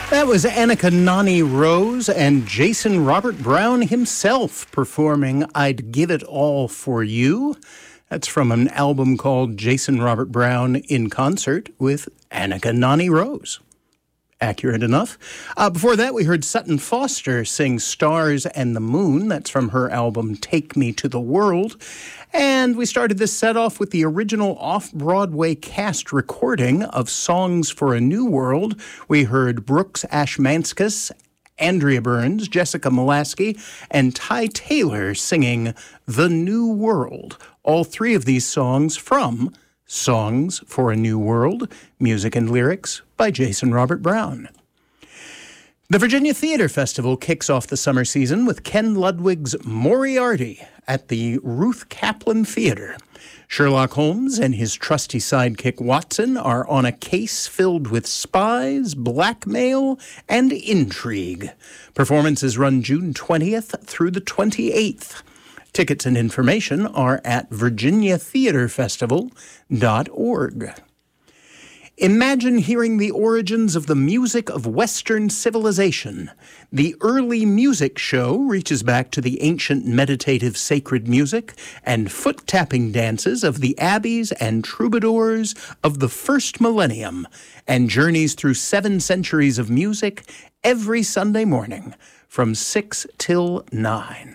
That was Annika Nani Rose and Jason Robert Brown himself performing I'd Give It All For You. That's from an album called Jason Robert Brown in Concert with Annika Nani Rose. Accurate enough. Before that, we heard Sutton Foster sing Stars and the Moon. That's from her album Take Me to the World. And we started this set off with the original off-Broadway cast recording of Songs for a New World. We heard Brooks Ashmanskas, Andrea Burns, Jessica Molaski, and Ty Taylor singing The New World. All three of these songs from Songs for a New World, music and lyrics by Jason Robert Brown. The Virginia Theater Festival kicks off the summer season with Ken Ludwig's Moriarty at the Ruth Kaplan Theater. Sherlock Holmes and his trusty sidekick Watson are on a case filled with spies, blackmail, and intrigue. Performances run June 20th through the 28th. Tickets and information are at virginiatheaterfestival.org. Imagine hearing the origins of the music of Western civilization. The early music show reaches back to the ancient meditative sacred music and foot-tapping dances of the abbeys and troubadours of the first millennium, and journeys through 7 centuries of music every Sunday morning from 6 till 9.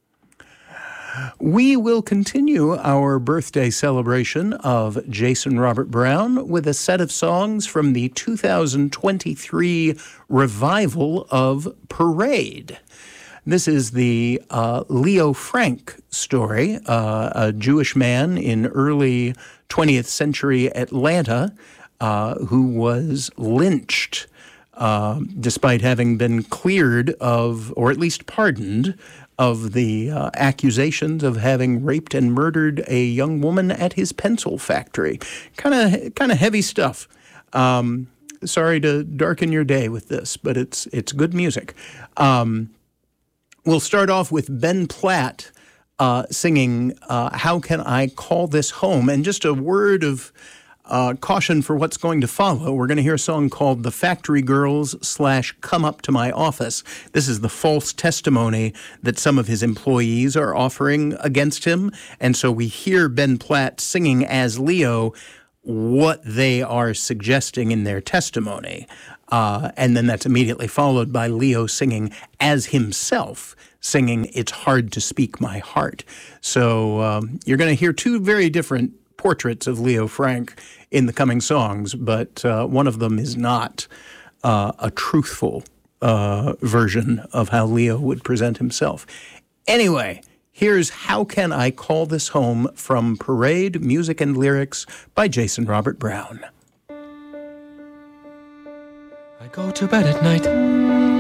We will continue our birthday celebration of Jason Robert Brown with a set of songs from the 2023 revival of Parade. This is the Leo Frank story, a Jewish man in early 20th century Atlanta who was lynched despite having been cleared of, or at least pardoned, of the accusations of having raped and murdered a young woman at his pencil factory. Kind of heavy stuff. Sorry to darken your day with this, but it's good music. We'll start off with Ben Platt singing How Can I Call This Home? And just a word of caution for what's going to follow. We're going to hear a song called The Factory Girls / Come Up to My Office. This is the false testimony that some of his employees are offering against him. And so we hear Ben Platt singing as Leo what they are suggesting in their testimony. And then that's immediately followed by Leo singing as himself, singing It's Hard to Speak My Heart. So you're going to hear two very different portraits of Leo Frank in the coming songs, but one of them is not a truthful version of how Leo would present himself. Anyway, here's How Can I Call This Home from Parade, music and lyrics by Jason Robert Brown. I go to bed at night